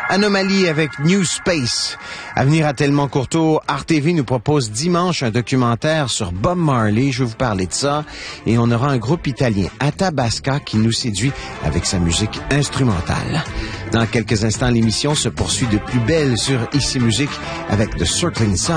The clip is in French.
Anomalie avec New Space. À venir à Tellement Courteau, RTV nous propose dimanche un documentaire sur Bob Marley. Je vais vous parler de ça. Et on aura un groupe italien, Athabasca, qui nous séduit avec sa musique instrumentale. Dans quelques instants, l'émission se poursuit de plus belle sur Ici Musique avec The Circling Sun.